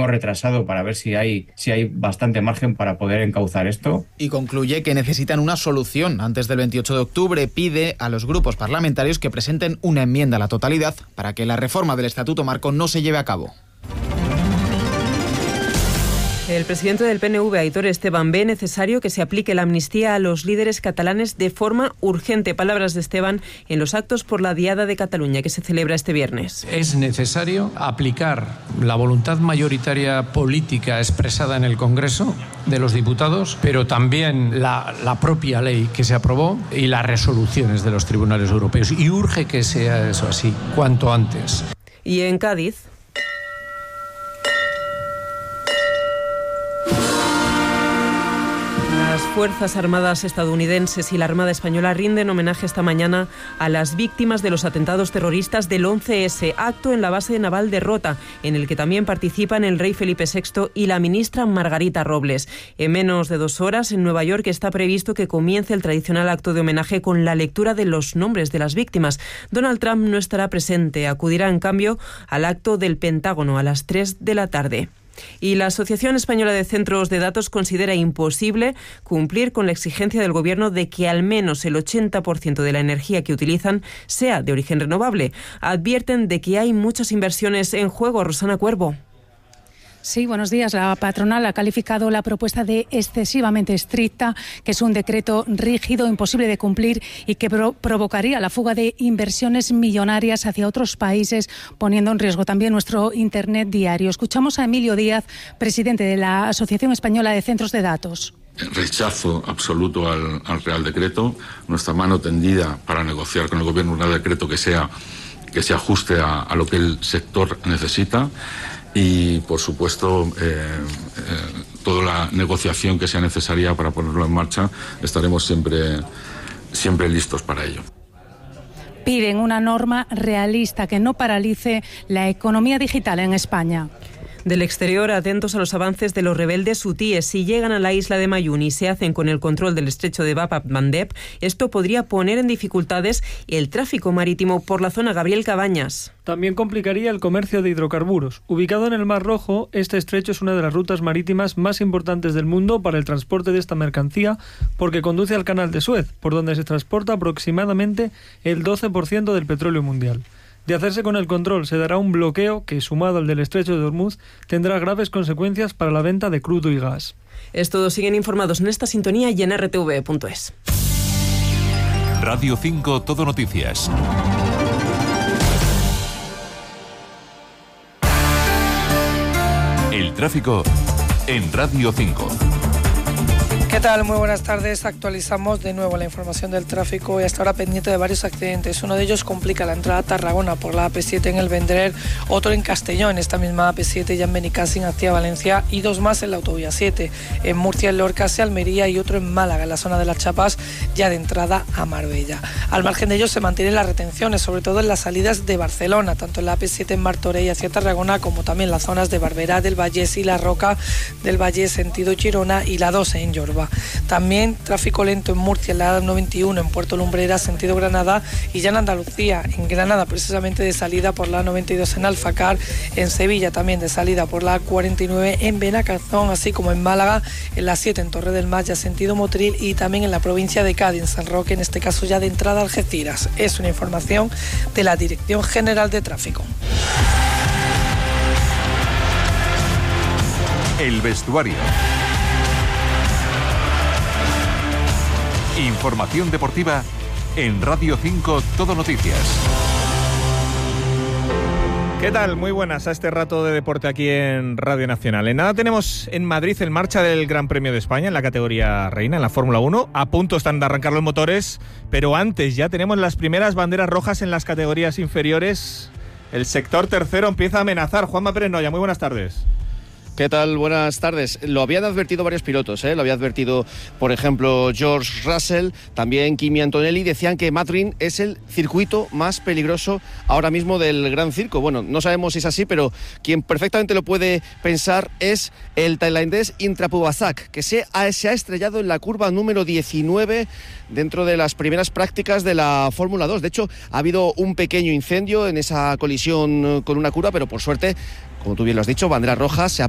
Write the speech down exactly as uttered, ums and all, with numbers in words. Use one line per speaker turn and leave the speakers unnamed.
hemos retrasado para ver si hay, si hay bastante margen para poder encauzar esto.
Y concluye que necesitan una solución antes del veintiocho de octubre. Pide a los grupos parlamentarios que presenten una enmienda a la totalidad para que la reforma del Estatuto Marco no se lleve a cabo.
El presidente del P N V, Aitor Esteban, ve necesario que se aplique la amnistía a los líderes catalanes de forma urgente. Palabras de Esteban en los actos por la Diada de Cataluña que se celebra este viernes.
Es necesario aplicar la voluntad mayoritaria política expresada en el Congreso de los Diputados, pero también la, la propia ley que se aprobó y las resoluciones de los tribunales europeos. Y urge que sea eso así, cuanto antes.
Y en Cádiz, las Fuerzas Armadas estadounidenses y la Armada Española rinden homenaje esta mañana a las víctimas de los atentados terroristas del once ese, acto en la base naval de Rota, en el que también participan el rey Felipe sexto y la ministra Margarita Robles. En menos de dos horas, en Nueva York, está previsto que comience el tradicional acto de homenaje con la lectura de los nombres de las víctimas. Donald Trump no estará presente, acudirá en cambio al acto del Pentágono a las tres de la tarde. Y la Asociación Española de Centros de Datos considera imposible cumplir con la exigencia del Gobierno de que al menos el ochenta por ciento de la energía que utilizan sea de origen renovable. Advierten de que hay muchas inversiones en juego. Rosana Cuervo.
Sí, buenos días. La patronal ha calificado la propuesta de excesivamente estricta, que es un decreto rígido, imposible de cumplir y que pro- provocaría la fuga de inversiones millonarias hacia otros países, poniendo en riesgo también nuestro Internet diario. Escuchamos a Emilio Díaz, presidente de la Asociación Española de Centros de Datos.
Rechazo absoluto al, al Real Decreto. Nuestra mano tendida para negociar con el Gobierno un Real Decreto que sea que se ajuste a, a lo que el sector necesita. Y, por supuesto, eh, eh, toda la negociación que sea necesaria para ponerlo en marcha, estaremos siempre, siempre listos para ello.
Piden una norma realista que no paralice la economía digital en España.
Del exterior, atentos a los avances de los rebeldes hutíes. Si llegan a la isla de Mayún y se hacen con el control del estrecho de Bab al-Mandeb, esto podría poner en dificultades el tráfico marítimo por la zona. Gabriel Cabañas.
También complicaría el comercio de hidrocarburos. Ubicado en el Mar Rojo, este estrecho es una de las rutas marítimas más importantes del mundo para el transporte de esta mercancía, porque conduce al Canal de Suez, por donde se transporta aproximadamente el doce por ciento del petróleo mundial. De hacerse con el control, se dará un bloqueo que, sumado al del estrecho de Hormuz, tendrá graves consecuencias para la venta de crudo y gas.
Es todo. Siguen informados en esta sintonía y en erre te ve punto es.
Radio cinco Todo Noticias. El tráfico en Radio cinco.
¿Qué tal? Muy buenas tardes. Actualizamos de nuevo la información del tráfico y hasta ahora pendiente de varios accidentes. Uno de ellos complica la entrada a Tarragona por la A P siete en el Vendrell, otro en Castellón, esta misma A P siete ya en Benicàssim hacia Valencia, y dos más en la autovía siete, en Murcia, en Lorca hacia Almería, y otro en Málaga, en la zona de las Chapas, ya de entrada a Marbella. Al margen de ellos se mantienen las retenciones, sobre todo en las salidas de Barcelona, tanto en la A P siete en Martorell hacia Tarragona, como también en las zonas de Barberà del Vallès y La Roca del Vallès sentido Girona, y la doce en Yorba. También tráfico lento en Murcia, en la A noventa y uno en Puerto Lumbrera, sentido Granada, y ya en Andalucía, en Granada precisamente de salida por la A noventa y dos en Alfacar, en Sevilla también de salida por la A cuarenta y nueve en Benacanzón, así como en Málaga, en la siete en Torre del Mar, ya sentido Motril, y también en la provincia de Cádiz, en San Roque, en este caso ya de entrada a Algeciras. Es una información de la Dirección General de Tráfico.
El vestuario. Información deportiva en Radio cinco Todo Noticias.
¿Qué tal? Muy buenas a este rato de deporte aquí en Radio Nacional. En nada tenemos en Madrid el marcha del Gran Premio de España en la categoría reina, en la Fórmula uno. A punto están de arrancar los motores, pero antes ya tenemos las primeras banderas rojas en las categorías inferiores. El sector tercero empieza a amenazar. Juanma Pérez Noya, muy buenas tardes.
¿Qué tal? Buenas tardes. Lo habían advertido varios pilotos, ¿eh? Lo había advertido, por ejemplo, George Russell, también Kimi Antonelli. Decían que Madrid es el circuito más peligroso ahora mismo del Gran Circo. Bueno, no sabemos si es así, pero quien perfectamente lo puede pensar es el tailandés Intra Pubazak, que se ha, se ha estrellado en la curva número diecinueve dentro de las primeras prácticas de la Fórmula dos. De hecho, ha habido un pequeño incendio en esa colisión con una curva, pero por suerte, como tú bien lo has dicho, bandera roja, se ha